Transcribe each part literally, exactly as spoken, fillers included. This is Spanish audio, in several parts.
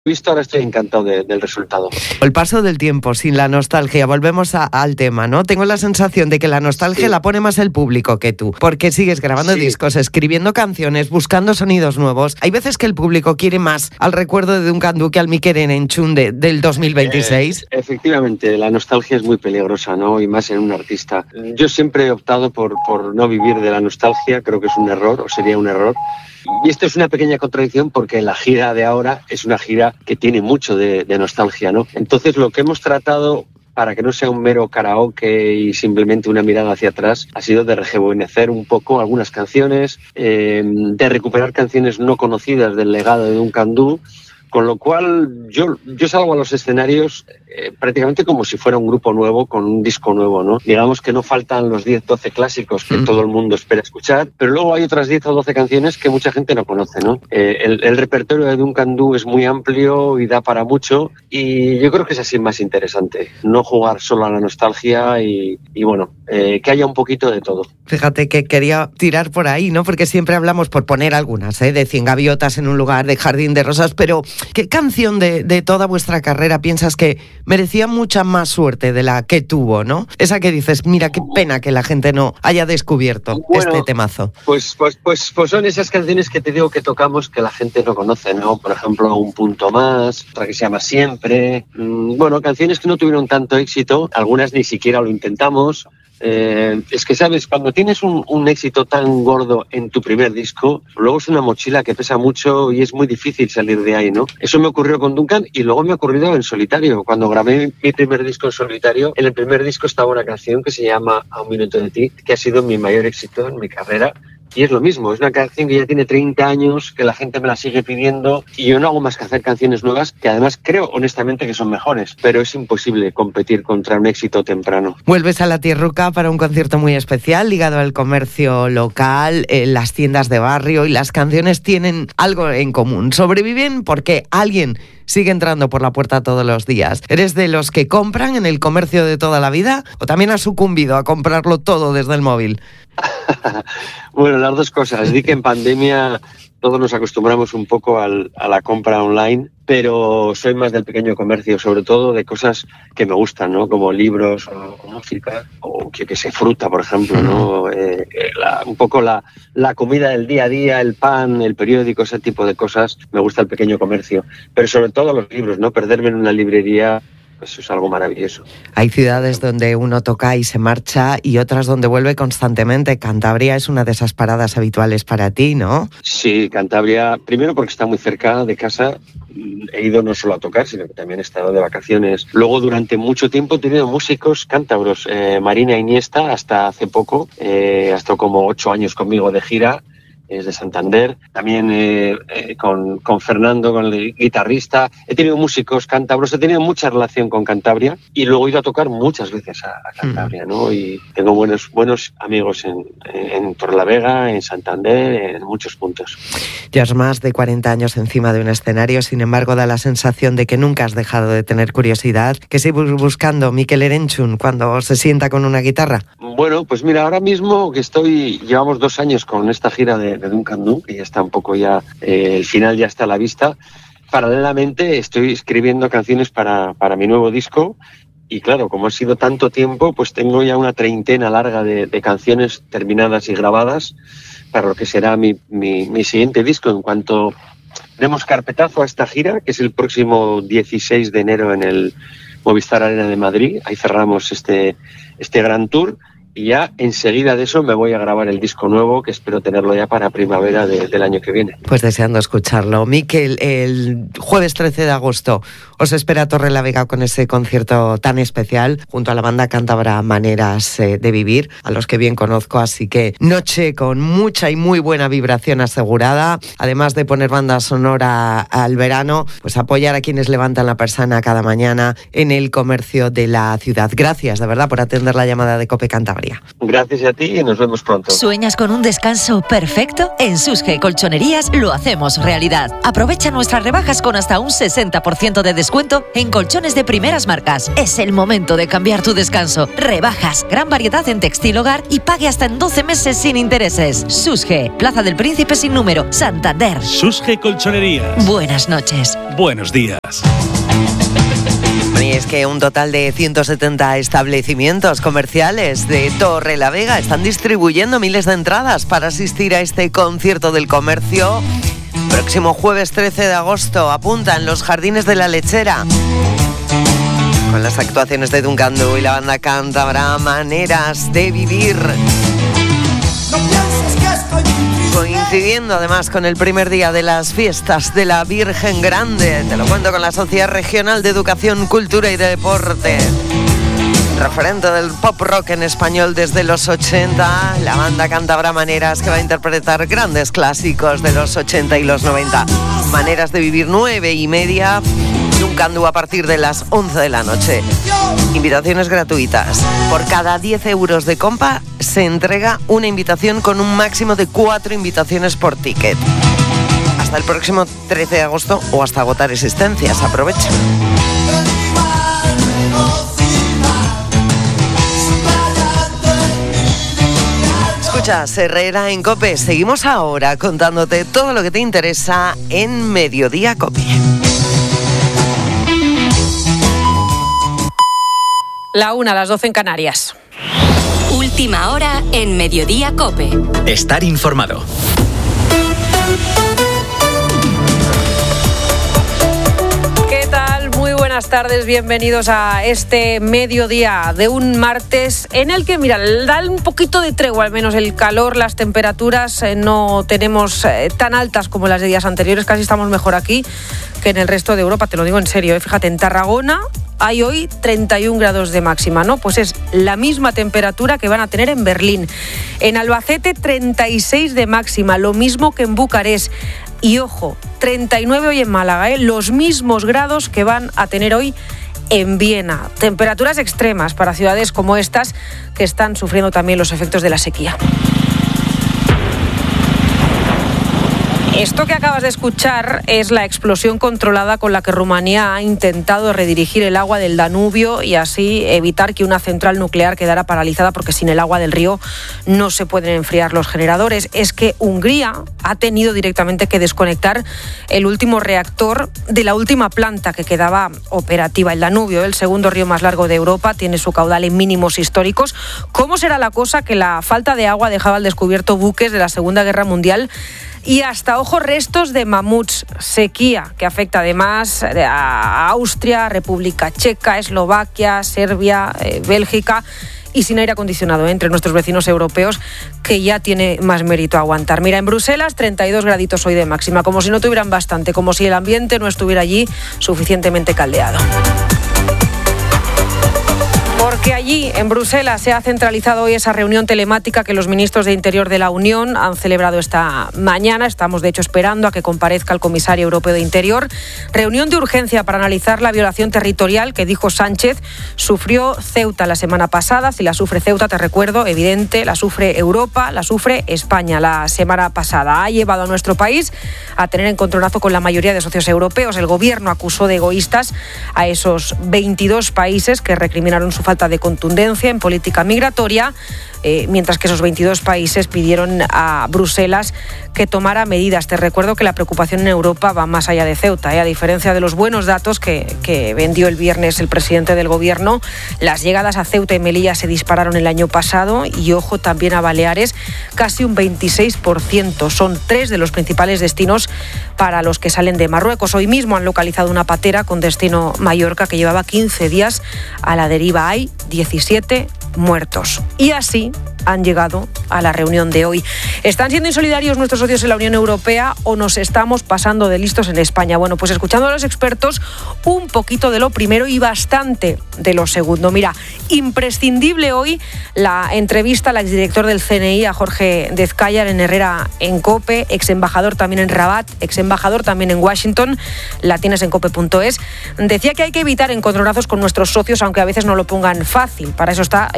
Visto, ahora estoy encantado de, del resultado. El paso del tiempo, sin la nostalgia, volvemos a, al tema, ¿no? Tengo la sensación de que la nostalgia sí. la pone más el público que tú, porque sigues grabando sí. discos, escribiendo canciones, buscando sonidos nuevos. Hay veces que el público quiere más al recuerdo de Duncan Du que al Mikel Erenchun de, del dos mil veintiséis. Eh, efectivamente, la nostalgia es muy peligrosa, ¿no? Y más en un artista. Yo siempre he optado por, por no vivir de la nostalgia, creo que es un error, o sería un error. Y esto es una pequeña contradicción porque la gira de ahora es una gira que tiene mucho de, de nostalgia, ¿no? Entonces lo que hemos tratado, para que no sea un mero karaoke y simplemente una mirada hacia atrás, ha sido de rejuvenecer un poco algunas canciones, eh, de recuperar canciones no conocidas del legado de Duncan Du, con lo cual yo, yo salgo a los escenarios eh, prácticamente como si fuera un grupo nuevo con un disco nuevo, ¿no? Digamos que no faltan los diez, doce clásicos que mm. todo el mundo espera escuchar, pero luego hay otras diez o doce canciones que mucha gente no conoce, ¿no? Eh, el, el repertorio de Duncan Du es muy amplio y da para mucho, y yo creo que es así más interesante, no jugar solo a la nostalgia y, y bueno, eh, que haya un poquito de todo. Fíjate que quería tirar por ahí, ¿no? Porque siempre hablamos, por poner algunas, ¿eh? De Cien gaviotas en un lugar, de Jardín de Rosas, pero ¿qué canción de, de toda vuestra carrera piensas que merecía mucha más suerte de la que tuvo, ¿no? Esa que dices, mira, qué pena que la gente no haya descubierto bueno, este temazo. Pues, pues, pues, pues son esas canciones que te digo que tocamos que la gente no conoce, ¿no? Por ejemplo, Un punto más, otra que se llama Siempre. Bueno, canciones que no tuvieron tanto éxito, algunas ni siquiera lo intentamos. Eh, es que, ¿sabes? Cuando tienes un, un éxito tan gordo en tu primer disco, luego es una mochila que pesa mucho y es muy difícil salir de ahí, ¿no? Eso me ocurrió con Duncan y luego me ha ocurrido en solitario. Cuando grabé mi primer disco en solitario, en el primer disco estaba una canción que se llama A un minuto de ti, que ha sido mi mayor éxito en mi carrera. Y es lo mismo, es una canción que ya tiene treinta años, que la gente me la sigue pidiendo y yo no hago más que hacer canciones nuevas que además creo honestamente que son mejores, pero es imposible competir contra un éxito temprano. Vuelves a la Tierruca para un concierto muy especial ligado al comercio local, eh, las tiendas de barrio, y las canciones tienen algo en común. Sobreviven porque alguien sigue entrando por la puerta todos los días. ¿Eres de los que compran en el comercio de toda la vida o también has sucumbido a comprarlo todo desde el móvil? Bueno, las dos cosas. Di que en pandemia todos nos acostumbramos un poco al, a la compra online, pero soy más del pequeño comercio, sobre todo de cosas que me gustan, ¿no? Como libros o, o música, o que, que sé, fruta, por ejemplo, ¿no? Eh, la, un poco la, la comida del día a día, el pan, el periódico, ese tipo de cosas. Me gusta el pequeño comercio, pero sobre todo los libros, ¿no? Perderme en una librería, eso es algo maravilloso. Hay ciudades donde uno toca y se marcha y otras donde vuelve constantemente. Cantabria es una de esas paradas habituales para ti, ¿no? Sí, Cantabria, primero porque está muy cerca de casa. He ido no solo a tocar, sino que también he estado de vacaciones. Luego, durante mucho tiempo he tenido músicos cántabros. Eh, Marina Iniesta, hasta hace poco, eh, ha estado como ocho años conmigo de gira. Es de Santander, también eh, eh, con, con Fernando, con el guitarrista. He tenido músicos cántabros, he tenido mucha relación con Cantabria y luego he ido a tocar muchas veces a, a Cantabria, ¿no? Y tengo buenos, buenos amigos en, en Torrelavega, en Santander, en muchos puntos. Llevas más de cuarenta años encima de un escenario, sin embargo da la sensación de que nunca has dejado de tener curiosidad. ¿Qué sigues buscando Mikel Erenchun cuando se sienta con una guitarra? Bueno, pues mira, ahora mismo que estoy, llevamos dos años con esta gira de de Duncan Du, que ya está un poco ya, eh, el final ya está a la vista. Paralelamente estoy escribiendo canciones para, para mi nuevo disco y claro, como ha sido tanto tiempo, pues tengo ya una treintena larga de, de canciones terminadas y grabadas para lo que será mi, mi, mi siguiente disco. En cuanto demos carpetazo a esta gira, que es el próximo dieciséis de enero en el Movistar Arena de Madrid, ahí cerramos este, este gran tour. Y ya enseguida de eso me voy a grabar el disco nuevo, que espero tenerlo ya para primavera de, del año que viene. Pues deseando escucharlo. Mikel, el jueves trece de agosto os espera Torrelavega con ese concierto tan especial, junto a la banda cántabra Maneras eh, de Vivir, a los que bien conozco, así que noche con mucha y muy buena vibración asegurada, además de poner banda sonora al verano, pues apoyar a quienes levantan la persiana cada mañana en el comercio de la ciudad. Gracias, de verdad, por atender la llamada de COPE Cantabria. María. Gracias a ti y nos vemos pronto. ¿Sueñas con un descanso perfecto? En Susge Colchonerías lo hacemos realidad. Aprovecha nuestras rebajas con hasta un sesenta por ciento de descuento en colchones de primeras marcas. Es el momento de cambiar tu descanso. Rebajas, gran variedad en textil hogar y pague hasta en doce meses sin intereses. Susge, Plaza del Príncipe sin número, Santander. Susge Colchonerías. Buenas noches. Buenos días. Y es que un total de ciento setenta establecimientos comerciales de Torrelavega están distribuyendo miles de entradas para asistir a este concierto del comercio. Próximo jueves trece de agosto, apunta en los Jardines de la Lechera. Con las actuaciones de Duncan Du y la banda cántabra Maneras de Vivir. Coincidiendo además con el primer día de las fiestas de la Virgen Grande. Te lo cuento con la Sociedad Regional de Educación, Cultura y Deporte. Referente del pop rock en español desde los ochenta, la banda cántabra Maneras, que va a interpretar grandes clásicos de los ochenta y los noventa. Maneras de Vivir, nueve y media. Duncan Du a partir de las once de la noche. Invitaciones gratuitas. Por cada diez euros de compra se entrega una invitación con un máximo de cuatro invitaciones por ticket. Hasta el próximo trece de agosto o hasta agotar existencias. Aprovecha. Escuchas Herrera en COPE. Seguimos ahora contándote todo lo que te interesa en Mediodía COPE. La una, a las doce en Canarias. Última hora en Mediodía COPE. Estar informado. ¿Qué tal? Muy buenas tardes, bienvenidos a este mediodía de un martes en el que, mira, da un poquito de tregua, al menos el calor, las temperaturas eh, no tenemos eh, tan altas como las de días anteriores, casi estamos mejor aquí que en el resto de Europa, te lo digo en serio, ¿eh? Fíjate, en Tarragona hay hoy treinta y un grados de máxima, ¿no? Pues es la misma temperatura que van a tener en Berlín. En Albacete, treinta y seis de máxima, lo mismo que en Bucarest. Y ojo, treinta y nueve hoy en Málaga, ¿eh? Los mismos grados que van a tener hoy en Viena. Temperaturas extremas para ciudades como estas, que están sufriendo también los efectos de la sequía. Esto que acabas de escuchar es la explosión controlada con la que Rumanía ha intentado redirigir el agua del Danubio y así evitar que una central nuclear quedara paralizada, porque sin el agua del río no se pueden enfriar los generadores. Es que Hungría ha tenido directamente que desconectar el último reactor de la última planta que quedaba operativa. El Danubio, el segundo río más largo de Europa, tiene su caudal en mínimos históricos. ¿Cómo será la cosa que la falta de agua dejaba al descubierto buques de la Segunda Guerra Mundial? Y hasta, ojo, restos de mamuts, sequía que afecta además a Austria, República Checa, Eslovaquia, Serbia, eh, Bélgica, y sin aire acondicionado, ¿eh? Entre nuestros vecinos europeos, que ya tiene más mérito aguantar. Mira, en Bruselas, treinta y dos graditos hoy de máxima, como si no tuvieran bastante, como si el ambiente no estuviera allí suficientemente caldeado. Porque allí, en Bruselas, se ha centralizado hoy esa reunión telemática que los ministros de Interior de la Unión han celebrado esta mañana. Estamos, de hecho, esperando a que comparezca el comisario europeo de Interior. Reunión de urgencia para analizar la violación territorial que, dijo Sánchez, sufrió Ceuta la semana pasada. Si la sufre Ceuta, te recuerdo, evidente, la sufre Europa, la sufre España la semana pasada. Ha llevado a nuestro país a tener encontronazo con la mayoría de socios europeos. El gobierno acusó de egoístas a esos veintidós países que recriminaron su falta de contundencia en política migratoria, eh, mientras que esos veintidós países pidieron a Bruselas que tomara medidas. Te recuerdo que la preocupación en Europa va más allá de Ceuta, ¿eh? A diferencia de los buenos datos que, que vendió el viernes el presidente del gobierno, las llegadas a Ceuta y Melilla se dispararon el año pasado y, ojo, también a Baleares, casi un veintiséis por ciento. Son tres de los principales destinos para los que salen de Marruecos. Hoy mismo han localizado una patera con destino Mallorca que llevaba quince días a la deriva. Hay diecisiete muertos. Y así han llegado a la reunión de hoy. ¿Están siendo insolidarios nuestros socios en la Unión Europea o nos estamos pasando de listos en España? Bueno, pues escuchando a los expertos, un poquito de lo primero y bastante de lo segundo. Mira, imprescindible hoy la entrevista al exdirector del C N I, a Jorge Dezcayar, en Herrera en COPE, ex embajador también en Rabat, ex embajador también en Washington, la tienes en cope punto es. Decía que hay que evitar encontronazos con nuestros socios, aunque a veces no lo pongan fácil. Para eso está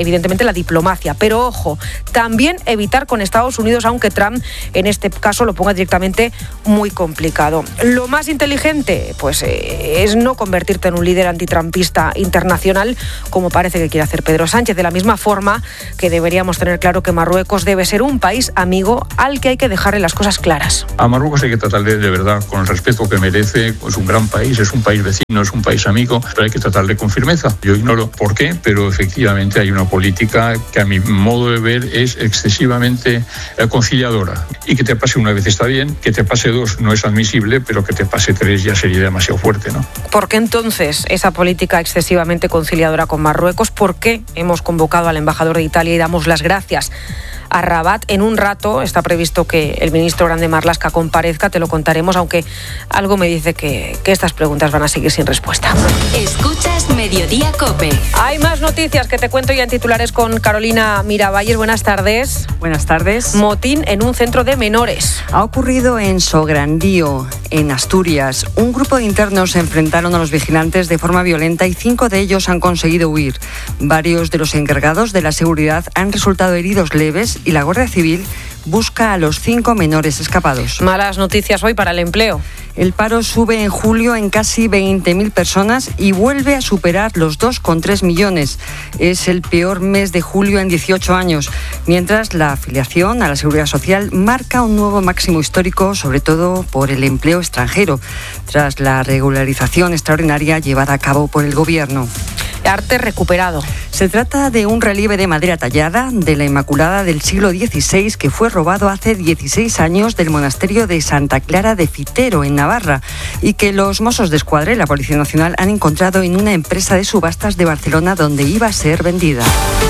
evidentemente la diplomacia. Pero ojo, también evitar con Estados Unidos, aunque Trump en este caso lo ponga directamente muy complicado. Lo más inteligente, pues eh, es no convertirte en un líder antitrumpista internacional, como parece que quiere hacer Pedro Sánchez, de la misma forma que deberíamos tener claro que Marruecos debe ser un país amigo al que hay que dejarle las cosas claras. A Marruecos hay que tratarle de verdad con el respeto que merece. Es un gran país, es un país vecino, es un país amigo, pero hay que tratarle con firmeza. Yo ignoro por qué, pero efectivamente hay una política que a mi modo de ver es excesivamente conciliadora. Y que te pase una vez está bien, que te pase dos no es admisible, pero que te pase tres ya sería demasiado fuerte, ¿no? ¿Por qué entonces esa política excesivamente conciliadora con Marruecos? ¿Por qué hemos convocado al embajador de Italia y damos las gracias a Rabat? En un rato está previsto que el ministro Grande Marlaska comparezca, te lo contaremos, aunque algo me dice que, que estas preguntas van a seguir sin respuesta. Escuchas Mediodía COPE. Hay más noticias que te cuento ya en titulares con Carolina Miravalles. Buenas tardes. Buenas tardes. Motín en un centro de menores. Ha ocurrido en Sograndío, en Asturias. Un grupo de internos se enfrentaron a los vigilantes de forma violenta y cinco de ellos han conseguido huir. Varios de los encargados de la seguridad han resultado heridos leves y la Guardia Civil busca a los cinco menores escapados. Malas noticias hoy para el empleo. El paro sube en julio en casi veinte mil personas y vuelve a superar los dos coma tres millones. Es el peor mes de julio en dieciocho años, mientras la afiliación a la Seguridad Social marca un nuevo máximo histórico, sobre todo por el empleo extranjero, tras la regularización extraordinaria llevada a cabo por el Gobierno. Arte recuperado. Se trata de un relieve de madera tallada de la Inmaculada del siglo dieciséis que fue robado hace dieciséis años del monasterio de Santa Clara de Fitero, en Navarra, y que los Mossos d'Esquadra y la Policía Nacional han encontrado en una empresa de subastas de Barcelona donde iba a ser vendida.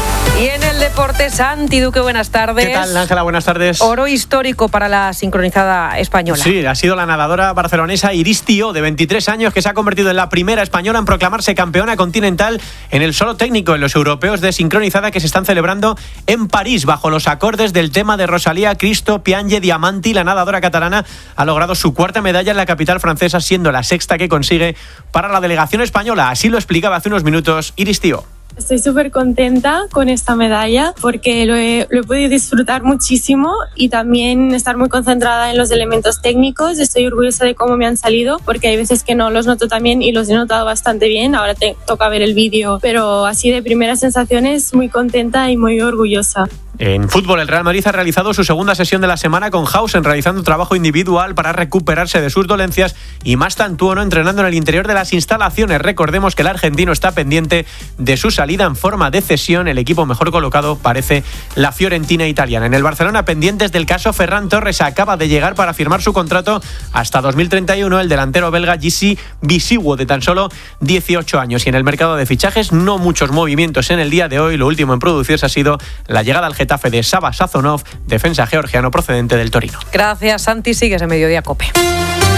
Y en el deporte, Santi Duque, buenas tardes. ¿Qué tal, Ángela? Buenas tardes. Oro histórico para la sincronizada española. Sí, ha sido la nadadora barcelonesa Iris Tió, de veintitrés años, que se ha convertido en la primera española en proclamarse campeona continental en el solo técnico en los europeos de sincronizada que se están celebrando en París, bajo los acordes del tema de Rosalía, Cristo, Piange, Diamanti. La nadadora catalana ha logrado su cuarta medalla en la capital francesa, siendo la sexta que consigue para la delegación española. Así lo explicaba hace unos minutos Iris Tió. Estoy súper contenta con esta medalla porque lo he, lo he podido disfrutar muchísimo y también estar muy concentrada en los elementos técnicos. Estoy orgullosa de cómo me han salido porque hay veces que no los noto tan bien y los he notado bastante bien. Ahora te toca ver el vídeo, pero así de primeras sensaciones muy contenta y muy orgullosa. En fútbol, el Real Madrid ha realizado su segunda sesión de la semana con Hausen, realizando trabajo individual para recuperarse de sus dolencias, y Mas Tantuono entrenando en el interior de las instalaciones. Recordemos que el argentino está pendiente de su salida en forma de cesión. El equipo mejor colocado parece la Fiorentina italiana. En el Barcelona, pendientes del caso Ferran Torres, acaba de llegar para firmar su contrato hasta dos mil treinta y uno el delantero belga Gissi Bisiwo, de tan solo dieciocho años. Y en el mercado de fichajes, no muchos movimientos en el día de hoy. Lo último en producirse ha sido la llegada al Getafe de Saba Sazonov, defensa georgiano procedente del Torino. Gracias, Santi. Sigues en Mediodía COPE.